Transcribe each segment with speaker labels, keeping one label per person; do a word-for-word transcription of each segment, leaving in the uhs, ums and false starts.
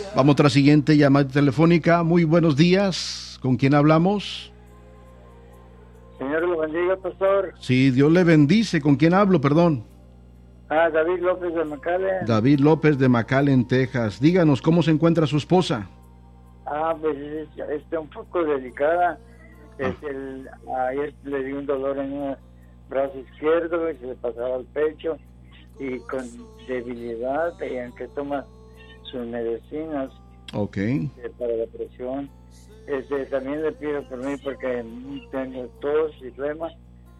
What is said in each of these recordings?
Speaker 1: Vamos a otra siguiente llamada telefónica. Muy buenos días. ¿Con quién hablamos?
Speaker 2: Señor, lo bendiga, pastor.
Speaker 1: Sí, Dios le bendice. ¿Con quién hablo, perdón?
Speaker 2: Ah, David López de McAllen.
Speaker 1: David López de McAllen, Texas. Díganos, ¿cómo se encuentra su esposa?
Speaker 2: Ah, pues está un poco delicada.
Speaker 1: Ah.
Speaker 2: Es el, ayer le di un dolor en el brazo izquierdo y se le pasaba al pecho y con debilidad, y aunque toma sus medicinas
Speaker 1: Ok.
Speaker 2: eh, para la presión. Este, también le pido por mí porque tengo tos y flema.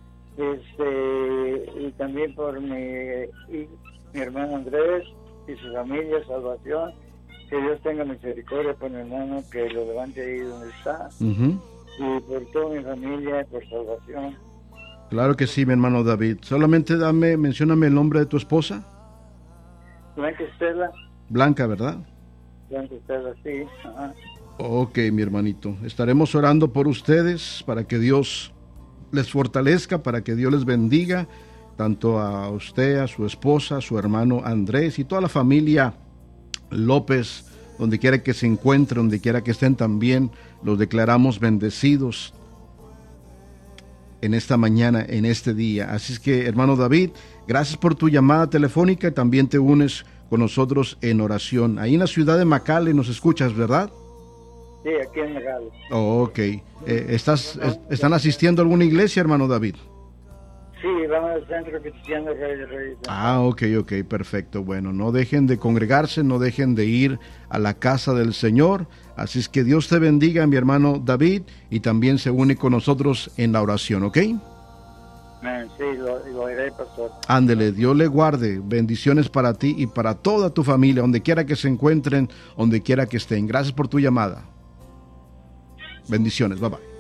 Speaker 2: Este, y también por mi, y, mi hermano Andrés y su familia, salvación. Que Dios tenga misericordia por mi hermano, que lo levante ahí donde está.
Speaker 1: Uh-huh.
Speaker 2: Y por toda mi familia, por salvación.
Speaker 1: Claro que sí, mi hermano David. Solamente dame, mencióname el nombre de tu esposa.
Speaker 2: Blanca Estela.
Speaker 1: Blanca, ¿verdad?
Speaker 2: Blanca Estela, sí. Ajá.
Speaker 1: Ok, mi hermanito. Estaremos orando por ustedes para que Dios les fortalezca, para que Dios les bendiga, tanto a usted, a su esposa, a su hermano Andrés y toda la familia López, donde quiera que se encuentren, donde quiera que estén también, los declaramos bendecidos en esta mañana, en este día. Así es que, hermano David, gracias por tu llamada telefónica, también te unes con nosotros en oración. Ahí en la ciudad de McAllen nos escuchas, ¿verdad?
Speaker 2: Sí, aquí en Megalo.
Speaker 1: Oh, ok. Eh, ¿estás, es, ¿Están asistiendo a alguna iglesia, hermano David?
Speaker 2: Sí, vamos al Centro Cristiano Rey de Reyes.
Speaker 1: Ah, ok, ok, perfecto. Bueno, no dejen de congregarse, no dejen de ir a la casa del Señor. Así es que Dios te bendiga, mi hermano David, y también se une con nosotros en la oración, ¿ok?
Speaker 2: Sí, lo, lo haré, pastor.
Speaker 1: Ándele, Dios le guarde. Bendiciones para ti y para toda tu familia, donde quiera que se encuentren, donde quiera que estén. Gracias por tu llamada. Bendiciones, bye bye.